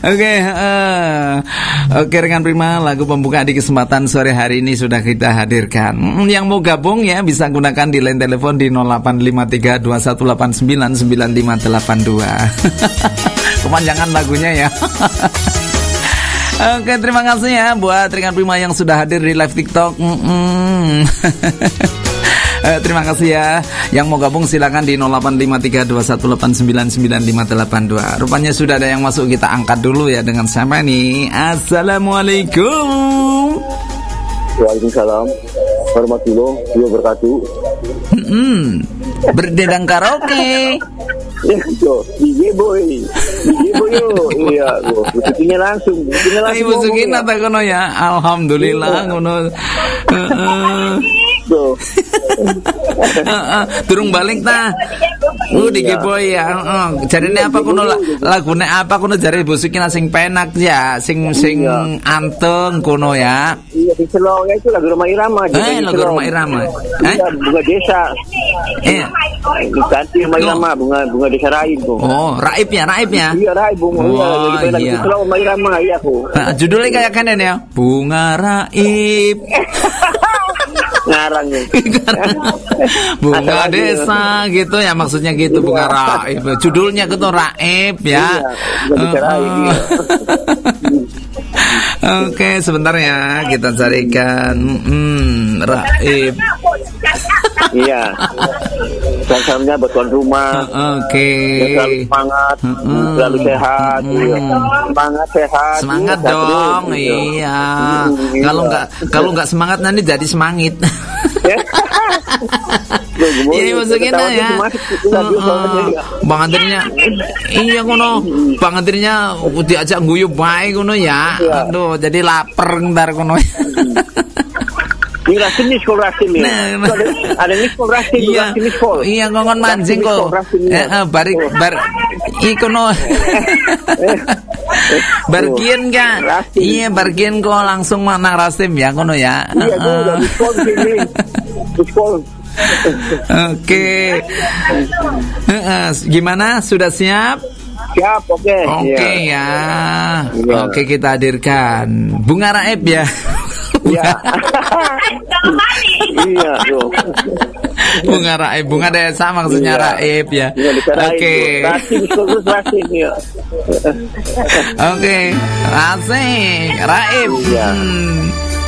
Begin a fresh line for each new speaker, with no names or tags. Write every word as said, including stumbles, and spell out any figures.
Oke, uh, oke rekan Prima, lagu pembuka di kesempatan sore hari ini sudah kita hadirkan. Yang mau gabung ya bisa gunakan di line telepon di nol delapan lima tiga dua satu delapan sembilan sembilan lima delapan dua. Kepanjangan lagunya ya. Oke, terima kasih ya buat rekan Prima yang sudah hadir di live TikTok. Eh, terima kasih ya. Yang mau gabung silakan di nol delapan lima tiga dua satu delapan sembilan sembilan lima delapan dua. Rupanya sudah ada yang masuk, kita angkat dulu ya dengan siapa nih. Assalamualaikum.
Waalaikumsalam warahmatullahi wabarakatuh.
Mm-hmm. Berdendang karaoke.
Ya, yo, D J boy. D J boy yo. Iya, gua butuhnya langsung. Butuhnya langsung.
Ibu Sukina tak kono ya. Alhamdulillah ngono. Heeh.
Tuh.
Turung balik ta. Uh D J boy ya. Heeh. Jarine apa kono lagune apa kono jare Ibu Sukina sing penak ya, sing sing anteng kono ya.
Iya, di Selong itu lagu Roma Irama.
Eh, lagu Roma Irama. Eh,
bunga desa.
Eh,
ganti Roma Irama, bunga bunga desa Raib tuh.
Oh, Raib ya, Raib ya.
Iya, Raib bunga.
Oh,
iya, lagi
iya.
Selong Roma Irama iya aku.
Nah, judulnya kayak kenen ya. Bunga Raib.
Ngarang ya.
Bunga desa gitu ya, maksudnya gitu, bunga Raib. Judulnya gitu Raib ya. Oke, sebentar ya kita carikan. Hmm, Raib.
Iya. Salamnya buat tuan rumah.
Oke.
Selalu semangat, selalu sehat. Semangat sehat.
Semangat dong, iya. Kalau nggak kalau nggak semangat nanti jadi semangit. Ini maksudnya ya. Bang Andirnya, iya kono. Bang Andirnya diajak guyu bae kono ya. Aduh, jadi lapar ntar kono.
Ini rasin nih sekolah rasin nih. Ada nih sekolah rasin,
iya,
rasin sekolah.
Iya ngongon mancing kok. Eh, eh, barik bar ikono. Barkian kan? Iya barkian kok langsung mana rasim ya kono ya.
Iya gue udah diskon sini. Diskon.
Oke. Gimana? Sudah siap?
Siap, oke. Okay.
Oke okay, ya. Iya. Oke, kita hadirkan Bunga Raib ya.
Iya. Iya, tuh.
Bunga Raib, bunga desa maksudnya iya. Raib ya. Oke. Oke. Asik, Raib.
Iya.
Hmm.